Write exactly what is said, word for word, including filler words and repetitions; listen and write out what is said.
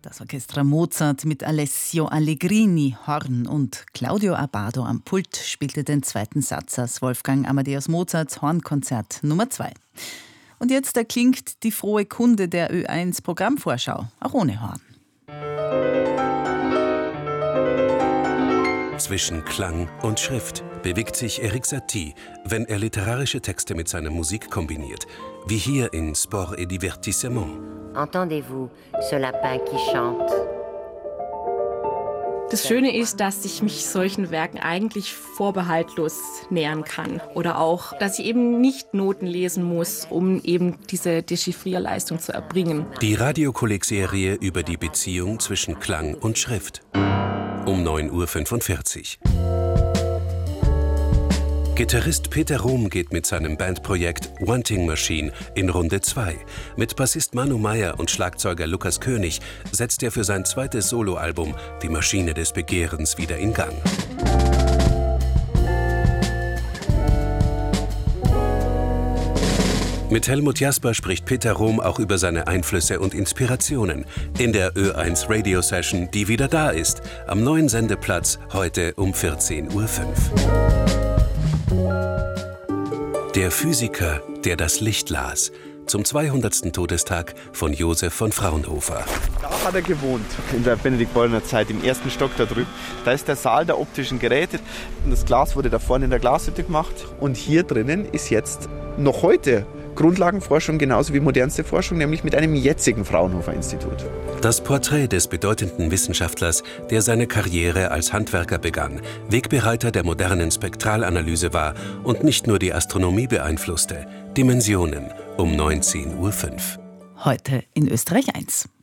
Das Orchestra Mozart mit Alessio Allegrini, Horn und Claudio Abbado am Pult spielte den zweiten Satz aus Wolfgang Amadeus Mozarts Hornkonzert Nummer zwei. Und jetzt erklingt die frohe Kunde der Ö eins Programmvorschau, auch ohne Horn. Zwischen Klang und Schrift bewegt sich Erik Satie, wenn er literarische Texte mit seiner Musik kombiniert, wie hier in Sport et Divertissement. Entendez-vous ce lapin qui chante? Das Schöne ist, dass ich mich solchen Werken eigentlich vorbehaltlos nähern kann. Oder auch, dass ich eben nicht Noten lesen muss, um eben diese Dechiffrierleistung zu erbringen. Die Radiokolleg-Serie über die Beziehung zwischen Klang und Schrift. Um neun Uhr fünfundvierzig. Gitarrist Peter Rom geht mit seinem Bandprojekt Wanting Machine in Runde zwei. Mit Bassist Manu Meyer und Schlagzeuger Lukas König setzt er für sein zweites Soloalbum die Maschine des Begehrens wieder in Gang. Mit Helmut Jasper spricht Peter Rom auch über seine Einflüsse und Inspirationen in der Ö eins Radio Session, die wieder da ist, am neuen Sendeplatz heute um vierzehn Uhr fünf. Der Physiker, der das Licht las, zum zweihundertsten Todestag von Josef von Fraunhofer. Da hat er gewohnt, in der Benedikt-Bollner Zeit, im ersten Stock da drüben. Da ist der Saal der optischen Geräte. Und das Glas wurde da vorne in der Glashütte gemacht. Und hier drinnen ist jetzt noch heute Grundlagenforschung genauso wie modernste Forschung, nämlich mit einem jetzigen Fraunhofer-Institut. Das Porträt des bedeutenden Wissenschaftlers, der seine Karriere als Handwerker begann, Wegbereiter der modernen Spektralanalyse war und nicht nur die Astronomie beeinflusste. Dimensionen um neunzehn Uhr fünf. Heute in Österreich eins.